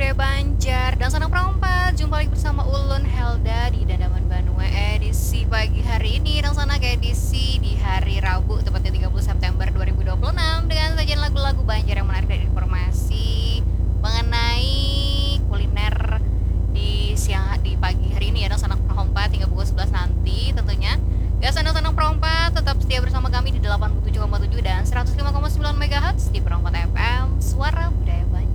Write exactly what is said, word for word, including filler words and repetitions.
Budaya Banjar dan Sanang Perempat. Jumpa lagi bersama Ulun Helda di Dandaman Banua edisi pagi hari ini dan sana ke edisi di hari Rabu tepatnya tiga puluh September dua ribu dua puluh enam dengan sajian lagu-lagu Banjar yang menarik dan informasi mengenai kuliner di siang di pagi hari ini ya dan Sanang Perempat hingga pukul sebelas nanti tentunya. Gak Sanang-Sanang Perempat tetap setia bersama kami di delapan puluh tujuh koma tujuh dan seratus lima koma sembilan megahertz di Perempat F M Suara Budaya Banjar.